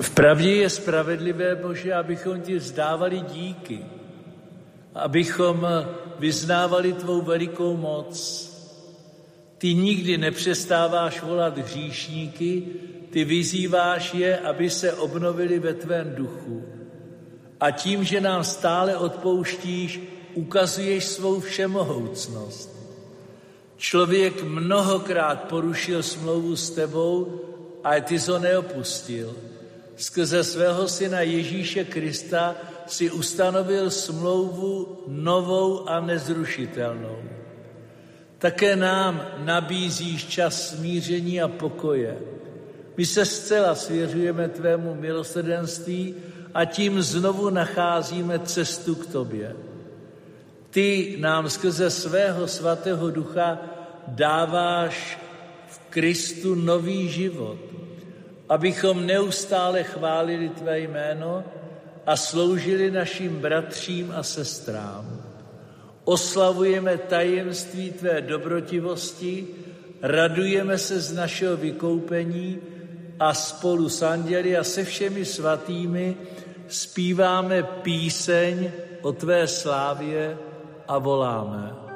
Vpravdě je spravedlivé, Bože, abychom ti vzdávali díky, abychom vyznávali tvou velikou moc. Ty nikdy nepřestáváš volat hříšníky, ty vyzýváš je, aby se obnovili ve tvém duchu. A tím, že nám stále odpouštíš, ukazuješ svou všemohoucnost. Člověk mnohokrát porušil smlouvu s tebou, ale ty jsi ho neopustil. Skrze svého syna Ježíše Krista si ustanovil smlouvu novou a nezrušitelnou. Také nám nabízíš čas smíření a pokoje. My se zcela svěřujeme tvému milosrdenství a tím znovu nacházíme cestu k tobě. Ty nám skrze svého svatého ducha dáváš v Kristu nový život, abychom neustále chválili tvé jméno a sloužili našim bratřím a sestrám. Oslavujeme tajemství tvé dobrotivosti, radujeme se z našeho vykoupení a spolu s anděli a se všemi svatými zpíváme píseň o tvé slávě a voláme.